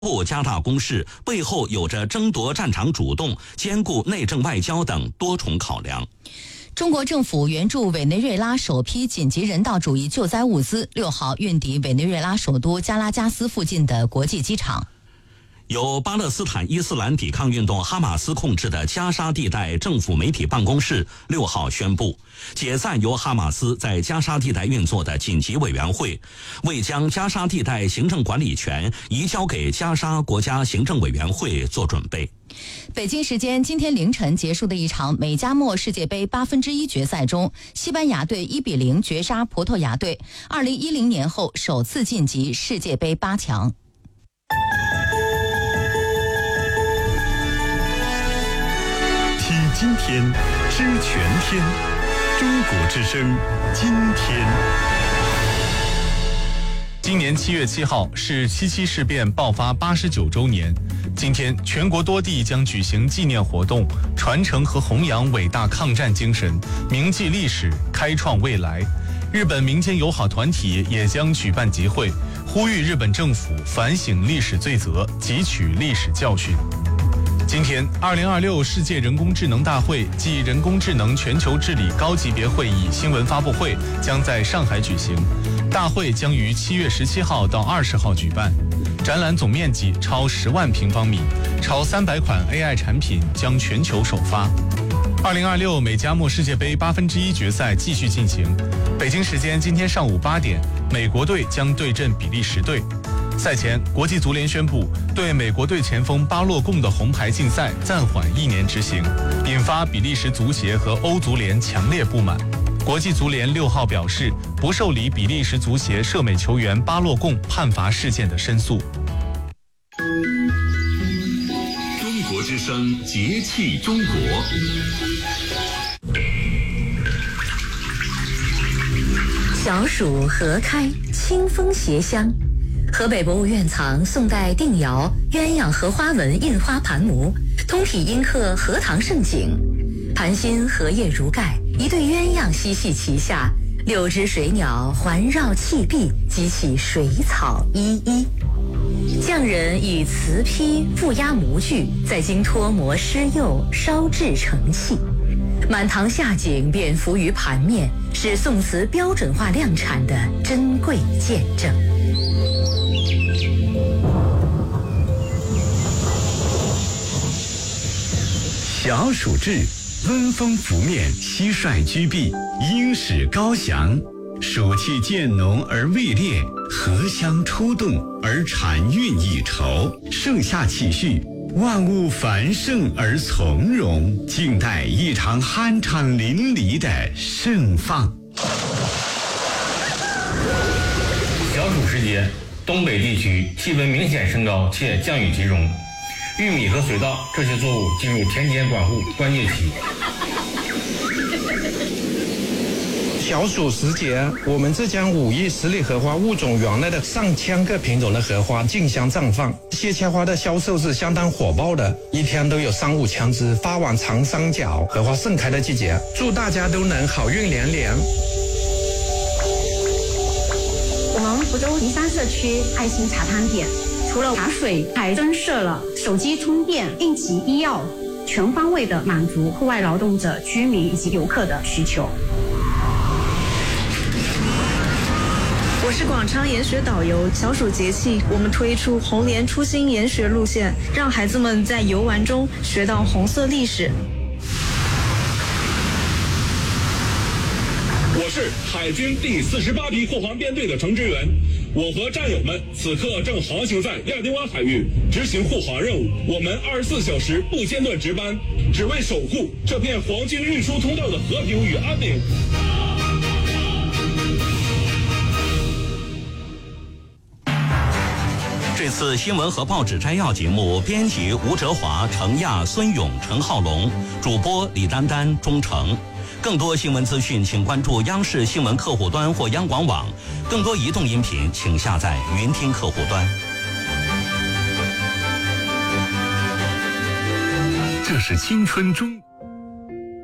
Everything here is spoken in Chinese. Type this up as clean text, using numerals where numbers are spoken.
不加大攻势，背后有着争夺战场主动、兼顾内政外交等多重考量。 中国政府援助委内瑞拉首批紧急人道主义救灾物资6号运抵委内瑞拉首都加拉加斯附近的国际机场。 由巴勒斯坦伊斯兰抵抗运动哈马斯控制的加沙地带政府媒体办公室6号宣布，解散由哈马斯在加沙地带运作的紧急委员会，为将加沙地带行政管理权移交给加沙国家行政委员会做准备。 北京时间今天凌晨结束的一场美加墨世界杯1/8决赛中，西班牙队1比0绝杀葡萄牙队，2010年后首次晋级世界杯8强。 听今天，知全天，中国之声，今天。 今年7月7号是7·7事变爆发89周年。今天，全国多地将举行纪念活动，传承和弘扬伟大抗战精神，铭记历史，开创未来。日本民间友好团体也将举办集会，呼吁日本政府反省历史罪责，汲取历史教训。今天，2026世界人工智能大会暨人工智能全球治理高级别会议新闻发布会将在上海举行。大会将于7月17号到20号举办，展览总面积超10万平方米，超300款 AI 产品将全球首发。2026美加墨世界杯1/8决赛继续进行，北京时间今天上午8点，美国队将对阵比利时队。赛前，国际足联宣布对美国队前锋巴洛贡的红牌禁赛暂缓1年执行，引发比利时足协和欧足联强烈不满。国际足联6号表示不受理比利时足协涉美球员巴洛贡判罚事件的申诉。 中国之声节气中国。 小暑荷开，清风携香。河北博物院藏宋代定窑鸳鸯荷花纹印花盘模，通体阴刻荷塘盛景。盘心荷叶如盖，一对鸳鸯嬉戏其下，6只水鸟环绕砌壁，激起水草依依。匠人以瓷坯覆压模具，再经脱模施釉，烧制成器。满堂夏景便浮于盘面，是宋瓷标准化量产的珍贵见证。 小暑至，温风拂面，蟋蟀居避，鹰始高翔。暑气渐浓而未烈，荷香初动而禅韵已稠。盛夏气序，万物繁盛而从容，静待一场酣畅淋漓的盛放。 小暑时节，东北地区气温明显升高且降雨集中，玉米和水稻这些作物进入田间管护关键期。 小暑时节，我们浙江武义十里荷花物种园内的上千个品种的荷花竞相绽放，荠菜花的销售是相当火爆的，一天都有3、5千只发往长三角，荷花盛开的季节。祝大家都能好运连连。 我们福州宜山社区爱心茶汤店，除了茶水，还增设了手机充电、应急医药，全方位的满足户外劳动者、居民以及游客的需求。 我是广昌研学导游，小暑节气，我们推出红莲初心研学路线，让孩子们在游玩中学到红色历史。 我是海军第48批护航编队的程支元，我和战友们此刻正航行在亚丁湾海域执行护航任务，我们24小时不间断值班，只为守护这片黄金运输通道的和平与安宁。 这次新闻和报纸摘要节目，编辑吴哲华、程亚、孙勇、陈浩龙，主播李丹丹、钟诚。更多新闻资讯，请关注央视新闻客户端或央广网。更多移动音频，请下载云听客户端。 这是青春中。